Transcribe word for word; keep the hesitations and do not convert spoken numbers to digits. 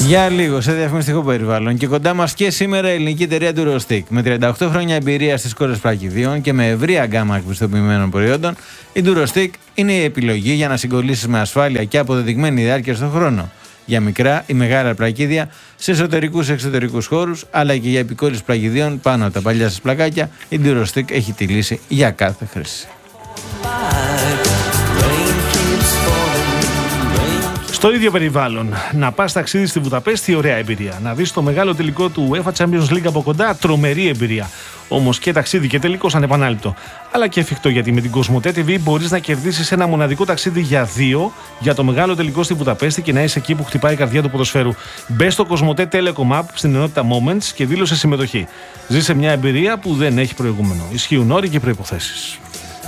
Για λίγο σε διαφημιστικό περιβάλλον και κοντά μας και σήμερα η ελληνική εταιρεία Durostic. Με τριάντα οκτώ χρόνια εμπειρία στις χώρες πλακιδίων και με ευρία γκάμα εκπιστοποιημένων προϊόντων, η Durostic είναι η επιλογή για να συγκολλήσεις με ασφάλεια και αποδεδειγμένη διάρκεια στον χρόνο. Για μικρά ή μεγάλα πλακίδια, σε εσωτερικούς και εξωτερικούς χώρους, αλλά και για επικόλληση πλακιδίων πάνω από τα παλιά σας πλακάκια, η Durostic έχει τη λύση για κάθε χρήση. Στο ίδιο περιβάλλον, να πας ταξίδι στη Βουδαπέστη, ωραία εμπειρία. Να δεις το μεγάλο τελικό του UEFA Champions League από κοντά, τρομερή εμπειρία. Όμως και ταξίδι και τελικός ανεπανάληπτο. Αλλά και εφικτό, γιατί με την Κοσμοτέ τι βι μπορείς να κερδίσεις ένα μοναδικό ταξίδι για δύο για το μεγάλο τελικό στη Βουδαπέστη και να είσαι εκεί που χτυπάει η καρδιά του ποδοσφαίρου. Μπες στο Κοσμοτέ Telecom App στην ενότητα Moments και δήλωσε συμμετοχή. Ζήσε μια εμπειρία που δεν έχει προηγούμενο. Ισχύουν όροι και προϋποθέσεις.